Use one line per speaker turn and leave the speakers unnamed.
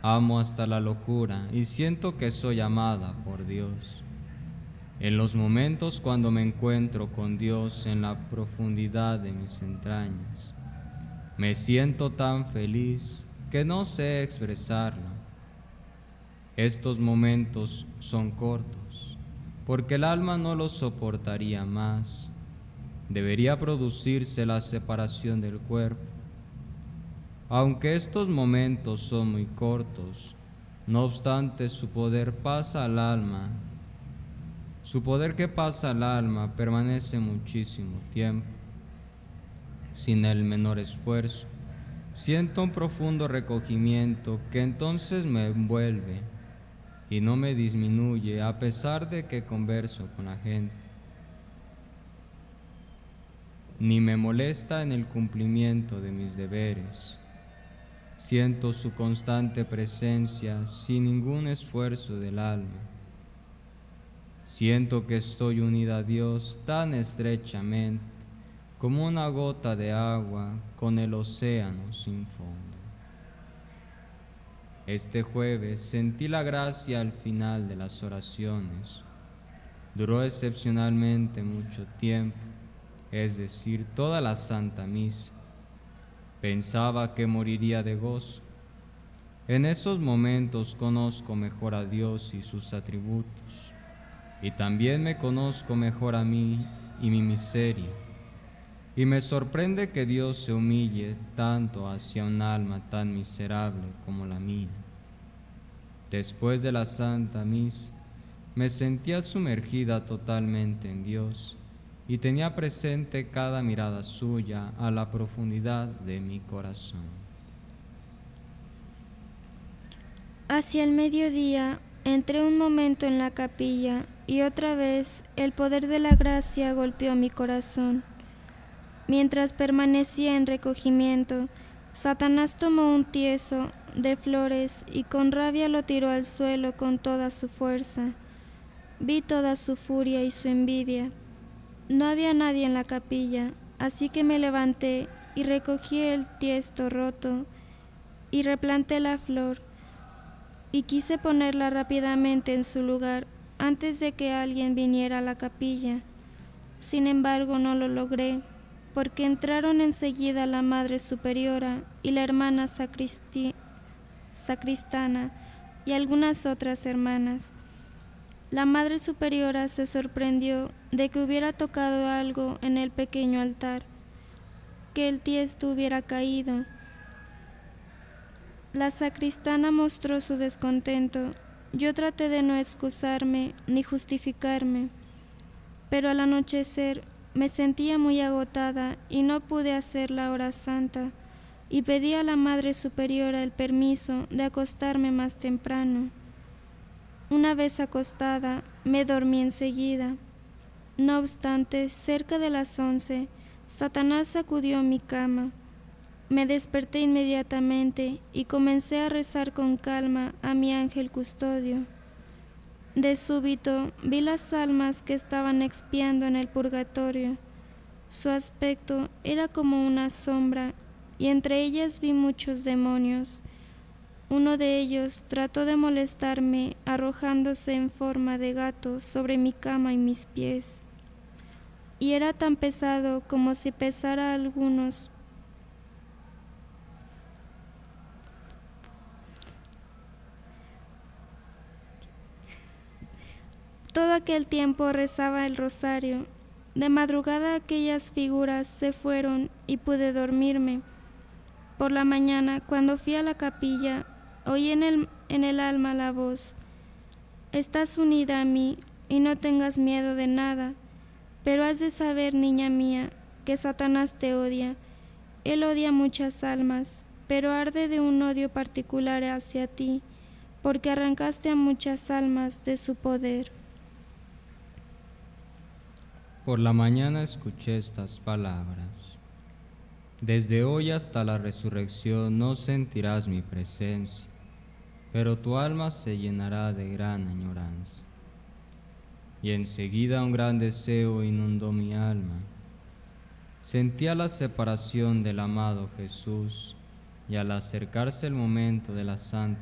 Amo hasta la locura y siento que soy amada por Dios. En los momentos cuando me encuentro con Dios en la profundidad de mis entrañas, me siento tan feliz que no sé expresarlo. Estos momentos son cortos, porque el alma no los soportaría más. Debería producirse la separación del cuerpo. Aunque estos momentos son muy cortos, no obstante su poder pasa al alma. Su poder que pasa al alma permanece muchísimo tiempo, sin el menor esfuerzo. Siento un profundo recogimiento que entonces me envuelve y no me disminuye a pesar de que converso con la gente, ni me molesta en el cumplimiento de mis deberes. Siento su constante presencia sin ningún esfuerzo del alma. Siento que estoy unida a Dios tan estrechamente como una gota de agua con el océano sin fondo. Este jueves sentí la gracia al final de las oraciones. Duró excepcionalmente mucho tiempo, es decir, toda la Santa Misa. Pensaba que moriría de gozo. En esos momentos conozco mejor a Dios y sus atributos, y también me conozco mejor a mí y mi miseria. Y me sorprende que Dios se humille tanto hacia un alma tan miserable como la mía. Después de la Santa Misa, me sentía sumergida totalmente en Dios y tenía presente cada mirada suya a la profundidad de mi corazón.
Hacia el mediodía entré un momento en la capilla y otra vez el poder de la gracia golpeó mi corazón. Mientras permanecía en recogimiento, Satanás tomó un tieso de flores y con rabia lo tiró al suelo con toda su fuerza. Vi toda su furia y su envidia. No había nadie en la capilla, así que me levanté y recogí el tiesto roto y replanté la flor y quise ponerla rápidamente en su lugar antes de que alguien viniera a la capilla. Sin embargo, no lo logré, porque entraron enseguida la Madre Superiora y la hermana sacristana y algunas otras hermanas. La Madre Superiora se sorprendió de que hubiera tocado algo en el pequeño altar, que el tiesto hubiera caído. La sacristana mostró su descontento. Yo traté de no excusarme ni justificarme, pero al anochecer me sentía muy agotada y no pude hacer la hora santa, y pedí a la Madre Superiora el permiso de acostarme más temprano. Una vez acostada, me dormí enseguida. No obstante, cerca de las 11, Satanás sacudió mi cama. Me desperté inmediatamente y comencé a rezar con calma a mi ángel custodio. De súbito vi las almas que estaban expiando en el purgatorio. Su aspecto era como una sombra, y entre ellas vi muchos demonios. Uno de ellos trató de molestarme arrojándose en forma de gato sobre mi cama y mis pies, y era tan pesado como si pesara a algunos. Todo aquel tiempo rezaba el rosario. De madrugada aquellas figuras se fueron y pude dormirme. Por la mañana, cuando fui a la capilla, oí en el alma la voz: estás unida a mí y no tengas miedo de nada, pero has de saber, niña mía, que Satanás te odia. Él odia muchas almas, pero arde de un odio particular hacia ti, porque arrancaste a muchas almas de su poder.
Por la mañana escuché estas palabras: desde hoy hasta la resurrección no sentirás mi presencia, pero tu alma se llenará de gran añoranza. Y enseguida un gran deseo inundó mi alma. Sentía la separación del amado Jesús, y al acercarse el momento de la Santa